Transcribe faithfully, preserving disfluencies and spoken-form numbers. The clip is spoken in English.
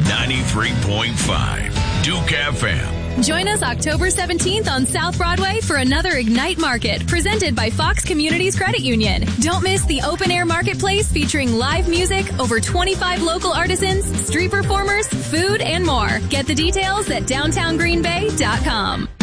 ninety-three point five Duke F M. Join us October seventeenth on South Broadway for another Ignite Market presented by Fox Communities Credit Union. Don't miss the open-air marketplace featuring live music, over twenty-five local artisans, street performers, food, and more. Get the details at downtown green bay dot com.